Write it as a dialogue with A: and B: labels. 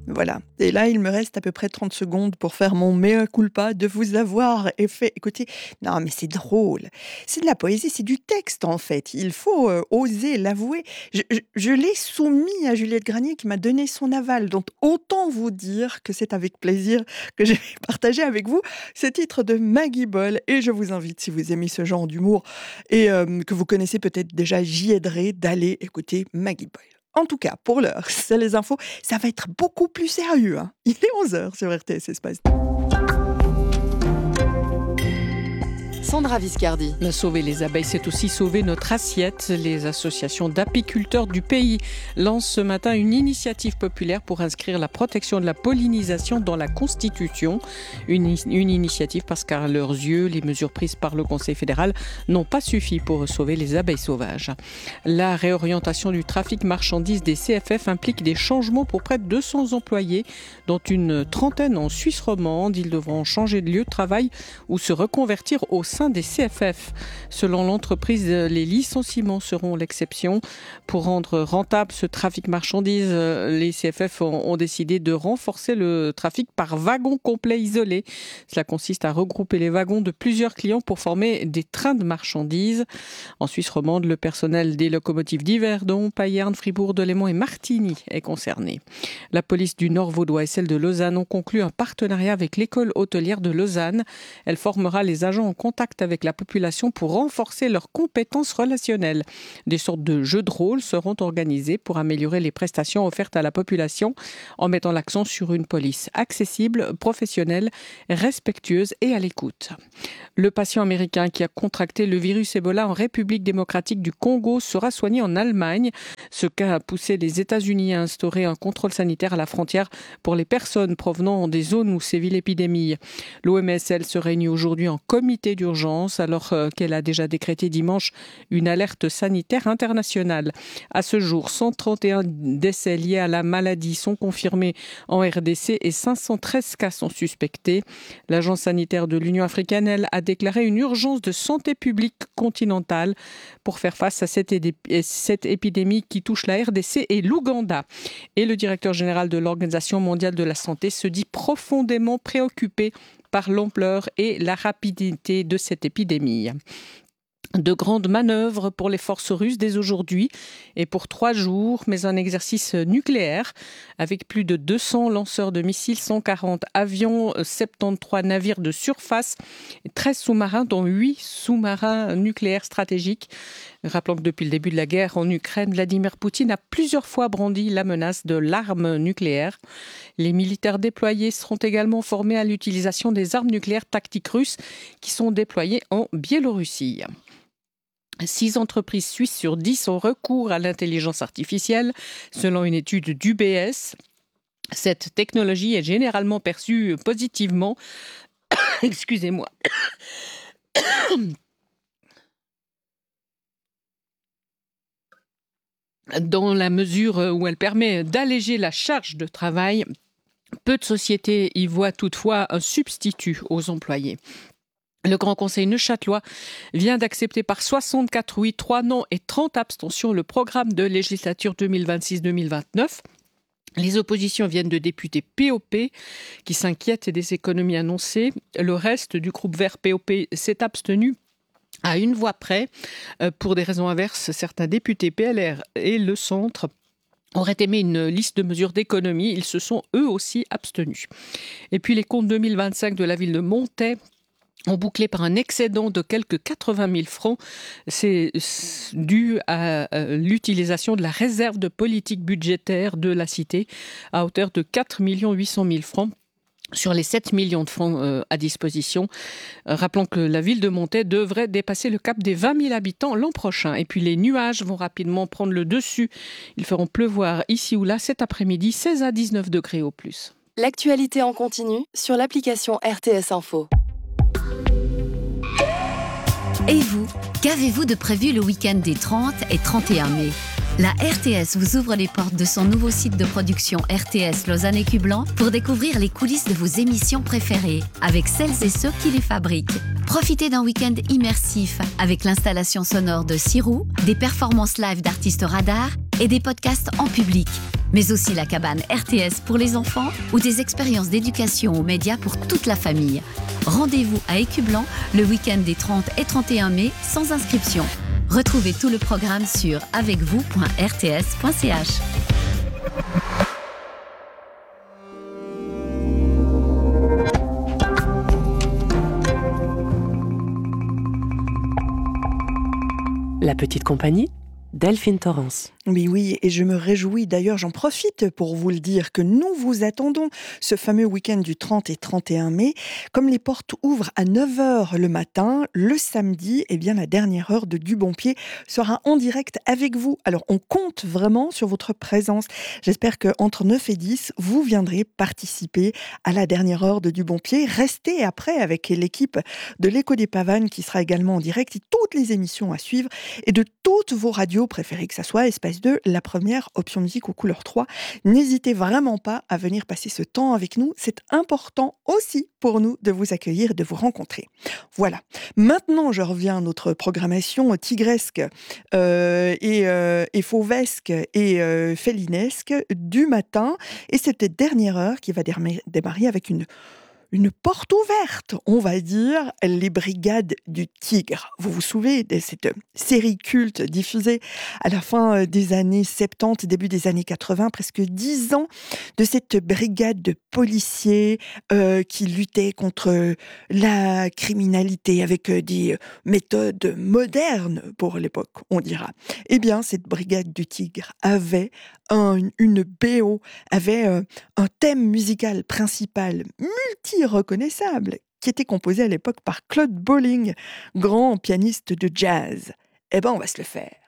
A: Voilà. Et là, il me reste à peu près 30 secondes pour faire mon mea culpa de vous avoir fait écouter. Non, mais c'est drôle. C'est de la poésie, c'est du texte en fait. Il faut oser l'avouer. Je l'ai soumis à Juliette Granier qui m'a donné son aval. Donc autant vous dire que c'est avec plaisir que je vais partager avec vous ce titre de Maggie Boll. Et je vous invite, si vous aimez ce genre d'humour et que vous connaissez peut-être déjà J. Edré, d'aller écouter Maggie Boll. En tout cas, pour l'heure, c'est les infos. Ça va être beaucoup plus sérieux. Il est 11h sur RTS Espace.
B: Sandra Viscardi.
C: Sauver les abeilles, c'est aussi sauver notre assiette. Les associations d'apiculteurs du pays lancent ce matin une initiative populaire pour inscrire la protection de la pollinisation dans la Constitution. Une initiative parce qu'à leurs yeux, les mesures prises par le Conseil fédéral n'ont pas suffi pour sauver les abeilles sauvages. La réorientation du trafic marchandises des CFF implique des changements pour près de 200 employés, dont une trentaine en Suisse romande. Ils devront changer de lieu de travail ou se reconvertir au sein des CFF. Selon l'entreprise, les licenciements seront l'exception. Pour rendre rentable ce trafic marchandises, les CFF ont décidé de renforcer le trafic par wagon complet isolé. Cela consiste à regrouper les wagons de plusieurs clients pour former des trains de marchandises. En Suisse romande, le personnel des locomotives d'Yverdon, Payerne, Fribourg, Delémont et Martigny est concerné. La police du Nord-Vaudois et celle de Lausanne ont conclu un partenariat avec l'école hôtelière de Lausanne. Elle formera les agents en contact avec la population pour renforcer leurs compétences relationnelles. Des sortes de jeux de rôle seront organisés pour améliorer les prestations offertes à la population en mettant l'accent sur une police accessible, professionnelle, respectueuse et à l'écoute. Le patient américain qui a contracté le virus Ebola en République démocratique du Congo sera soigné en Allemagne. Ce cas a poussé les États-Unis à instaurer un contrôle sanitaire à la frontière pour les personnes provenant des zones où sévit l'épidémie. L'OMS, elle, se réunit aujourd'hui en comité d'urgence alors qu'elle a déjà décrété dimanche une alerte sanitaire internationale. À ce jour, 131 décès liés à la maladie sont confirmés en RDC et 513 cas sont suspectés. L'agence sanitaire de l'Union africaine, elle, a déclaré une urgence de santé publique continentale pour faire face à cette épidémie qui touche la RDC et l'Ouganda. Et le directeur général de l'Organisation mondiale de la santé se dit profondément préoccupé par l'ampleur et la rapidité de cette épidémie. De grandes manœuvres pour les forces russes dès aujourd'hui et pour 3 jours, mais un exercice nucléaire avec plus de 200 lanceurs de missiles, 140 avions, 73 navires de surface, 13 sous-marins, dont 8 sous-marins nucléaires stratégiques. Rappelons que depuis le début de la guerre en Ukraine, Vladimir Poutine a plusieurs fois brandi la menace de l'arme nucléaire. Les militaires déployés seront également formés à l'utilisation des armes nucléaires tactiques russes qui sont déployées en Biélorussie. 6 entreprises suisses sur 10 ont recours à l'intelligence artificielle, selon une étude d'UBS. Cette technologie est généralement perçue positivement. Excusez-moi. Dans la mesure où elle permet d'alléger la charge de travail, peu de sociétés y voient toutefois un substitut aux employés. Le Grand Conseil neuchâtelois vient d'accepter par 64 oui, 3 non et 30 abstentions le programme de législature 2026-2029. Les oppositions viennent de députés POP qui s'inquiètent des économies annoncées. Le reste du groupe vert POP s'est abstenu à une voix près. Pour des raisons inverses, certains députés PLR et le Centre auraient aimé une liste de mesures d'économie. Ils se sont eux aussi abstenus. Et puis les comptes 2025 de la ville de Montaix ont bouclé par un excédent de quelques 80 000 francs. C'est dû à l'utilisation de la réserve de politique budgétaire de la cité à hauteur de 4 800 000 francs. Sur les 7 millions de francs à disposition. Rappelons que la ville de Montaix devrait dépasser le cap des 20 000 habitants l'an prochain. Et puis les nuages vont rapidement prendre le dessus. Ils feront pleuvoir ici ou là cet après-midi, 16 à 19 degrés au plus.
B: L'actualité en continu sur l'application RTS Info.
D: Et vous, qu'avez-vous de prévu le week-end des 30 et 31 mai ? La RTS vous ouvre les portes de son nouveau site de production RTS Lausanne et Cublan pour découvrir les coulisses de vos émissions préférées avec celles et ceux qui les fabriquent. Profitez d'un week-end immersif avec l'installation sonore de Sirou, des performances live d'artistes radars et des podcasts en public. mais aussi la cabane RTS pour les enfants ou des expériences d'éducation aux médias pour toute la famille. Rendez-vous à Écublanc le week-end des 30 et 31 mai sans inscription. Retrouvez tout le programme sur avecvous.rts.ch.
E: La petite compagnie, Delphine Torrance.
A: Oui, et je me réjouis, d'ailleurs j'en profite pour vous le dire, que nous vous attendons ce fameux week-end du 30 et 31 mai. Comme les portes ouvrent à 9h le matin, le samedi, eh bien la dernière heure de Du Bon Pied sera en direct avec vous. Alors on compte vraiment sur votre présence. J'espère qu'entre 9 et 10, vous viendrez participer à la dernière heure de Du Bon Pied. Restez après avec l'équipe de l'Écho des Pavanes qui sera également en direct et toutes les émissions à suivre et de toutes vos radios préférées, que ça soit Espace 2, la première, Option Musique ou Couleur 3. N'hésitez vraiment pas à venir passer ce temps avec nous. C'est important aussi pour nous de vous accueillir et de vous rencontrer. Voilà. Maintenant, je reviens à notre programmation tigresque et fauvesque et félinesque du matin. Et cette dernière heure qui va démarrer avec une porte ouverte, on va dire, les Brigades du Tigre. Vous vous souvenez de cette série culte diffusée à la fin des années 70, début des années 80, presque 10 ans, de cette brigade de policiers qui luttaient contre la criminalité avec des méthodes modernes pour l'époque, on dira. Eh bien, cette Brigade du Tigre avait une BO, avait un thème musical principal multi-reconnaissable qui était composé à l'époque par Claude Bolling, grand pianiste de jazz. Eh ben, on va se le faire.